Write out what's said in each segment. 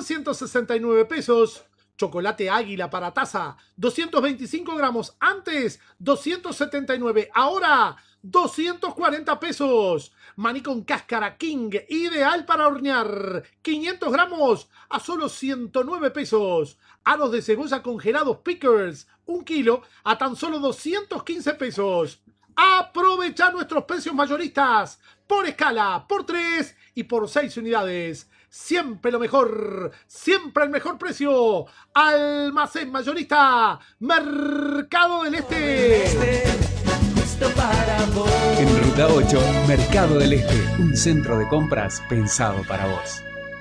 269 pesos. Chocolate Águila para taza, 225 gramos. Antes, 279. Ahora, 240 pesos. Maní con cáscara King, ideal para hornear, 500 gramos a solo 109 pesos. Aros de cebolla congelados Pickers, 1 kilo a tan solo 215 pesos. Aprovecha nuestros precios mayoristas por escala, por 3 y por 6 unidades. Siempre lo mejor, siempre el mejor precio. Almacén mayorista, Mercado del Este. En Ruta 8, Mercado del Este, un centro de compras pensado para vos.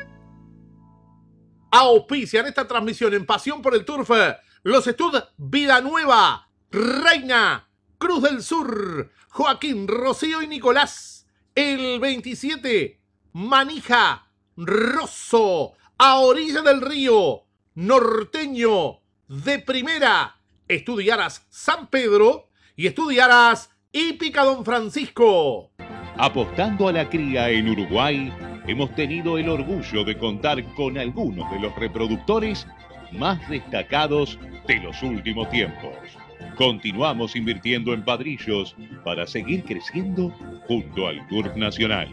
Auspician esta transmisión en Pasión por el Turf los Stud Vida Nueva, Reina, Cruz del Sur, Joaquín, Rocío y Nicolás. El 27, Manija, Rosso, a orilla del río, Norteño, de Primera, Estudiaras San Pedro y Estudiaras Hípica Don Francisco. Apostando a la cría en Uruguay, hemos tenido el orgullo de contar con algunos de los reproductores más destacados de los últimos tiempos. Continuamos invirtiendo en padrillos para seguir creciendo junto al Turf Nacional.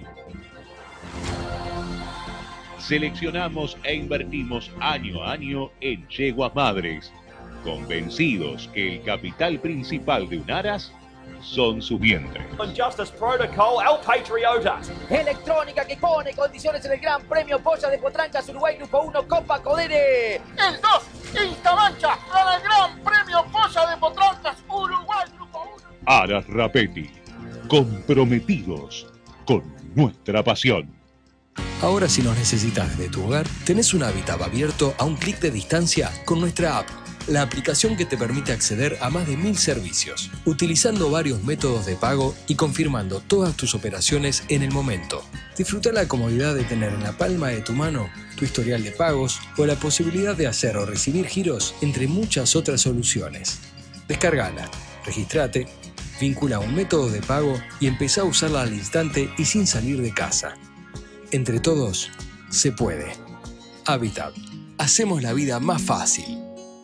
Seleccionamos e invertimos año a año en yeguas madres, convencidos que el capital principal de un aras son sus vientres. Justice Protocol, El Patriota. Electrónica que pone condiciones en el Gran Premio Polla de Potrancas Uruguay Grupo 1 Copa Codere. El 2, Instamancha, para el Gran Premio Polla de Potrancas Uruguay Grupo 1. Aras Rapetti, comprometidos con nuestra pasión. Ahora si nos necesitas desde tu hogar, tenés un hábitat abierto a un clic de distancia con nuestra app, la aplicación que te permite acceder a más de 1000 servicios, utilizando varios métodos de pago y confirmando todas tus operaciones en el momento. Disfruta la comodidad de tener en la palma de tu mano tu historial de pagos o la posibilidad de hacer o recibir giros entre muchas otras soluciones. Descárgala, registrate, vincula un método de pago y empezá a usarla al instante y sin salir de casa. Entre todos, se puede. Habitat. Hacemos la vida más fácil.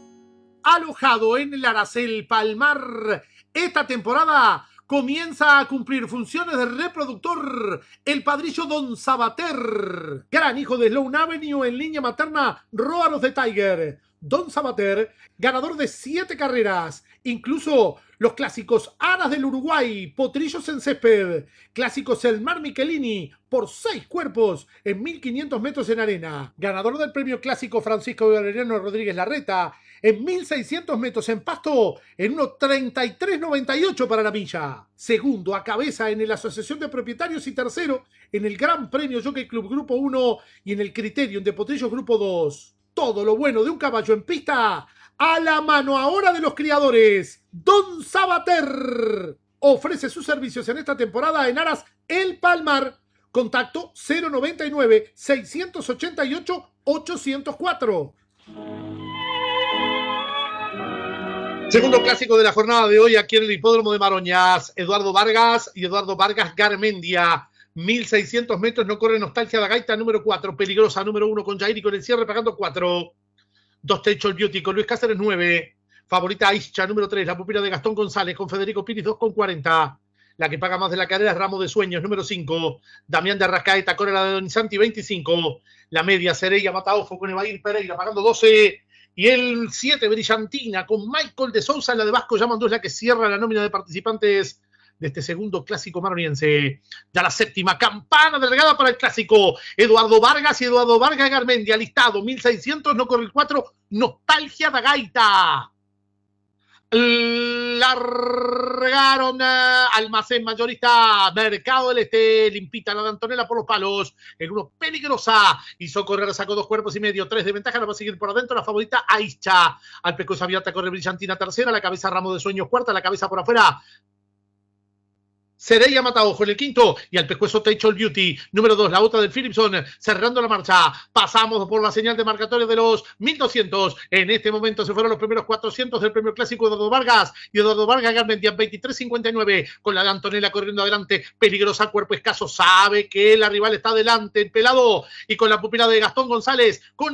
Alojado en el Aracel Palmar, esta temporada comienza a cumplir funciones de reproductor el padrillo Don Sabater, gran hijo de Sloan Avenue en línea materna Róaros de Tiger. Don Sabater, ganador de 7 carreras, incluso los clásicos Aras del Uruguay, Potrillos en Césped, clásicos El Mar Michelini, por 6 cuerpos en 1500 metros en arena, ganador del premio clásico Francisco Valeriano Rodríguez Larreta, en 1600 metros en pasto, en 1:33.98 para la milla. Segundo a cabeza en la Asociación de Propietarios y tercero en el Gran Premio Jockey Club Grupo 1 y en el Criterium de Potrillos Grupo 2. Todo lo bueno de un caballo en pista a la mano ahora de los criadores. Don Sabater ofrece sus servicios en esta temporada en Aras El Palmar. Contacto 099-688-804. Segundo clásico de la jornada de hoy aquí en el Hipódromo de Maroñas. Eduardo Vargas y Eduardo Vargas Garmendia. 1600 metros, no corre Nostalgia la Gaita, número 4. Peligrosa, número 1 con Jair y con el cierre pagando 4. 2 Techo el Beauty con Luis Cáceres, 9. Favorita Aisha, número 3. La pupila de Gastón González con Federico Piris, 2,40. La que paga más de la carrera es Ramo de Sueños, número 5. Damián de Arrascaeta, corre la de Donisanti, 25. La media Cerella Mataojo con Evair Pereira, pagando 12. Y el 7, Brillantina, con Michael de Sousa, la de Vasco Llamandú, es la que cierra la nómina de participantes de este segundo clásico maroniense. Ya la séptima campana de regada para el clásico. Eduardo Vargas y Eduardo Vargas Garmendia, listado 1600, no corre el 4, Nostalgia da Gaita. Largaron Almacén Mayorista, Mercado del Este, limpita la de Antonella por los palos, el 1 peligrosa, hizo correr, sacó 2 cuerpos y medio, 3 de ventaja, la va a seguir por adentro la favorita Aisha. Al Pecosa Abierta corre Brillantina tercera, la cabeza Ramo de Sueños cuarta, la cabeza por afuera Cerella Mataojo en el quinto y al pescuezo Techo el Beauty, número 2, la otra del Philipson, cerrando la marcha. Pasamos por la señal de marcatorio de los 1200. En este momento se fueron los primeros 400 del premio clásico de Eduardo Vargas y Eduardo Vargas Garmendia 23.59 con la de Antonella corriendo adelante. Peligrosa, cuerpo escaso, sabe que la rival está adelante, el pelado, y con la pupila de Gastón González, con